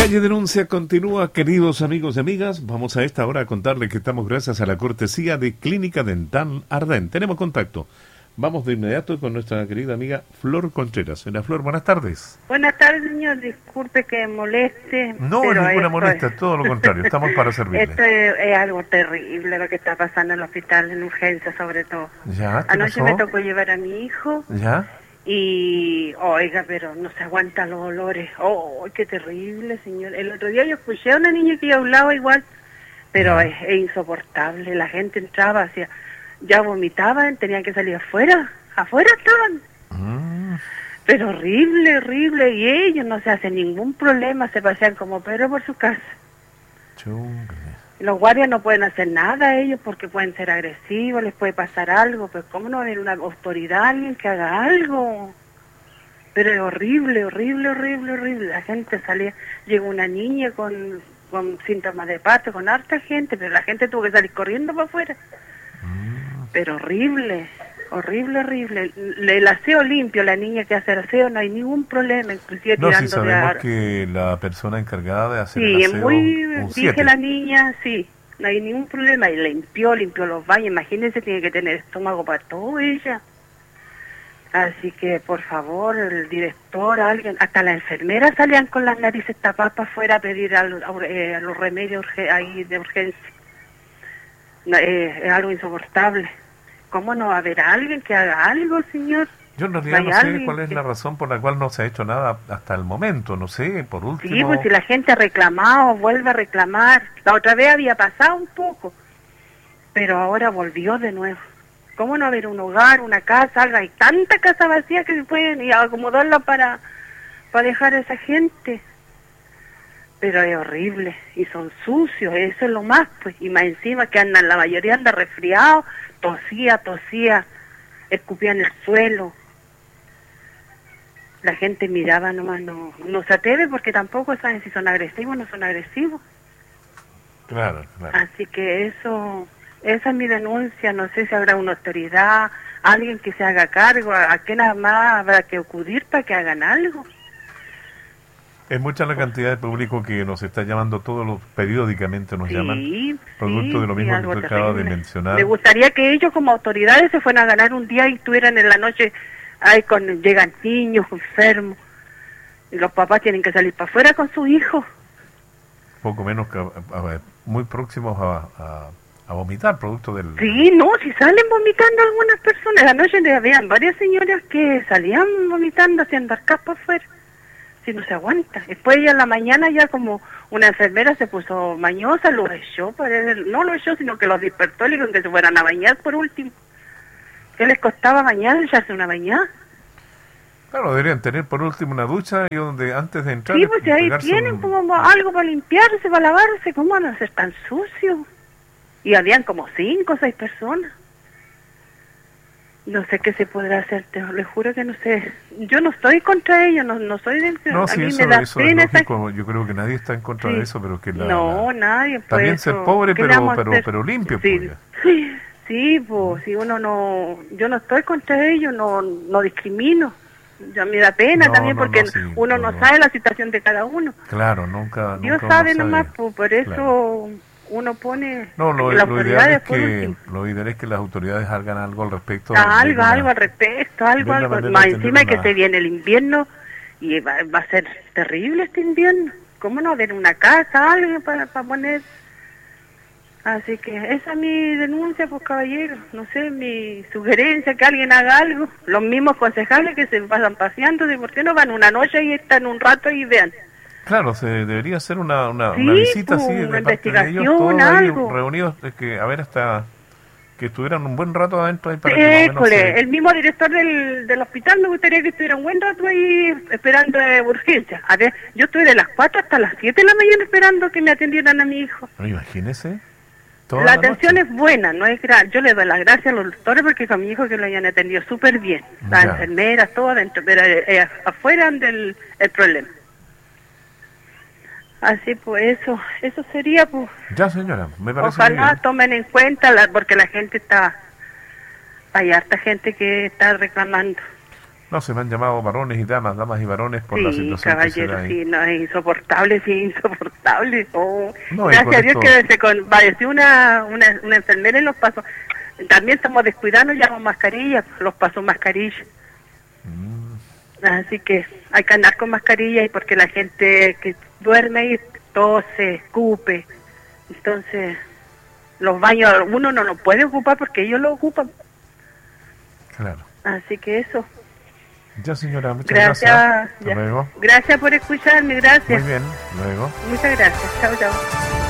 Calle Denuncia continúa, queridos amigos y amigas. Vamos a esta hora a contarle que estamos gracias a la cortesía de Clínica Dental Ardén. Tenemos contacto. Vamos de inmediato con nuestra querida amiga Flor Contreras. Señora Flor, buenas tardes. Buenas tardes, señor. Disculpe que moleste. No, pero ninguna molestia, todo lo contrario. Estamos para servirle. Esto es algo terrible lo que está pasando en el hospital, en urgencia sobre todo. ¿Ya? ¿Qué Anoche pasó? me tocó llevar a mi hijo. ¿Ya? Y, oiga, pero no se aguantan los olores. Oh, qué terrible, señor. El otro día yo escuché a una niña que hablaba igual, pero es insoportable. La gente entraba, ya vomitaban, tenían que salir afuera estaban. Pero horrible, horrible. Y ellos no se hacen ningún problema, se pasean como Pedro por su casa. Chungle. Los guardias no pueden hacer nada a ellos porque pueden ser agresivos, les puede pasar algo, pues ¿cómo no va a haber una autoridad, alguien que haga algo? Pero es horrible, horrible, horrible, horrible. La gente salía, llegó una niña con síntomas de parto, con harta gente, pero la gente tuvo que salir corriendo para afuera. Pero horrible, horrible, horrible. El aseo limpio, la niña que hace el aseo, no hay ningún problema, inclusive No, tirando sí sabemos de que la persona encargada de hacer sí, el es aseo, muy, un dije 7. la niña, sí, no hay ningún problema, y limpió los baños, imagínense, tiene que tener estómago para todo ella. Así que, por favor, el director, alguien, hasta las enfermeras salían con las narices tapadas para afuera a pedir a los remedios ahí de urgencia. No, es algo insoportable. ¿Cómo no va a haber alguien que haga algo, señor? Yo en realidad no sé cuál es la razón por la cual no se ha hecho nada hasta el momento, no sé, por último... Sí, pues si la gente ha reclamado, vuelve a reclamar. La otra vez había pasado un poco, pero ahora volvió de nuevo. ¿Cómo no haber un hogar, una casa, algo? Hay tanta casa vacía que se pueden y acomodarla para dejar a esa gente. Pero es horrible, y son sucios, eso es lo más, pues. Y más encima que andan, la mayoría anda resfriado, tosía, escupía en el suelo. La gente miraba nomás, no se atreve porque tampoco saben si son agresivos o no son agresivos. Claro. Así que esa es mi denuncia. No sé si habrá una autoridad, alguien que se haga cargo, a qué nada más habrá que acudir para que hagan algo. Es mucha la cantidad de público que nos está llamando periódicamente nos llaman, producto de lo mismo que usted acaba de mencionar. Me gustaría que ellos como autoridades se fueran a ganar un día y estuvieran en la noche, llegan niños enfermos, y los papás tienen que salir para afuera con sus hijos. Poco menos que muy próximos a vomitar, producto del... Sí, no, si salen vomitando algunas personas. La noche habían varias señoras que salían vomitando, haciendo arcas para afuera. Si no se aguanta. Después ya en la mañana ya como una enfermera se puso mañosa, los echó, no lo echó, sino que los despertó y le dijo que se fueran a bañar por último. ¿Qué les costaba bañar, echarse una bañada? Claro, deberían tener por último una ducha y donde antes de entrar... Sí, pues si ahí tienen como algo para limpiarse, para lavarse, ¿cómo van a ser tan sucios? Y habían como 5 o 6 personas. No sé qué se podrá hacer, les juro que no sé. Yo no estoy contra ellos, no soy de... No, sí, eso es lógico, yo creo que nadie está en contra de eso, pero que nadie. Está bien ser pobre, pero limpio. Sí, sí, pues, si uno no... Yo no estoy contra ellos, no discrimino. Ya me da pena también porque uno no sabe la situación de cada uno. Claro, nunca Dios sabe nomás, pues, por eso... Claro. Uno pone lo ideal es que las autoridades hagan algo al respecto. Algo al respecto, algo. Más encima que se viene el invierno y va a ser terrible este invierno. ¿Cómo no haber una casa, algo para poner? Así que esa es mi denuncia, pues, caballero. No sé, mi sugerencia, que alguien haga algo. Los mismos concejales que se pasan paseando, ¿por qué no van una noche y están un rato y vean? Claro, se debería hacer una visita así de parte de ellos, todos ahí reunidos, a ver hasta que estuvieran un buen rato adentro ahí para que el mismo director del hospital me gustaría que estuviera un buen rato ahí esperando urgencia. A ver, yo estuve de las 4 hasta las 7 de la mañana esperando que me atendieran a mi hijo. Pero imagínese. La atención es buena, no es grave. Yo le doy las gracias a los doctores porque con mi hijo que lo hayan atendido súper bien. Las enfermeras, todo adentro, pero afuera del el problema. Así pues, eso sería, pues. Ya, señora, me parece ojalá bien. Tomen en cuenta, porque la gente hay harta gente que está reclamando. No, se me han llamado varones y damas, damas y varones por la Sí, situación que se da caballero, ahí. sí, no, es insoportable, sí, insoportable. Oh, No, y gracias por a Dios esto- que se compadeció una enfermera en los pasos. También estamos descuidando, llevamos mascarillas, los pasos mascarillas. Así que hay que andar con mascarilla y porque la gente que duerme y tose, escupe. Entonces, los baños uno no los puede ocupar porque ellos lo ocupan. Claro. Así que eso. Ya, señora, muchas gracias. Gracias. Hasta luego. Gracias por escucharme, Muy gracias. bien, luego. Muchas gracias. Chao, chao.